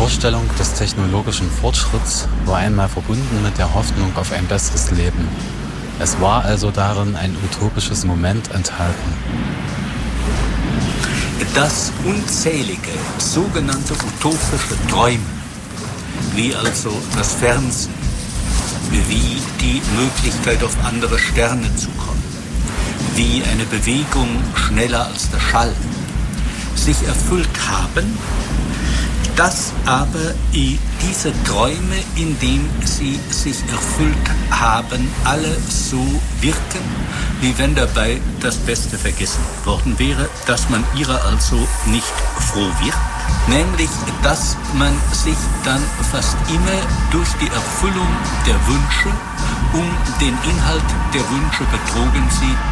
Vorstellung des technologischen Fortschritts war einmal verbunden mit der Hoffnung auf ein besseres Leben. Es war also darin ein utopisches Moment enthalten. Dass unzählige sogenannte utopische Träume, wie also das Fernsehen, wie die Möglichkeit auf andere Sterne zu kommen, wie eine Bewegung schneller als der Schall, sich erfüllt haben, dass aber diese Träume, indem sie sich erfüllt haben, alle so wirken, wie wenn dabei das Beste vergessen worden wäre, dass man ihrer also nicht froh wird, nämlich dass man sich dann fast immer durch die Erfüllung der Wünsche um den Inhalt der Wünsche betrogen sieht,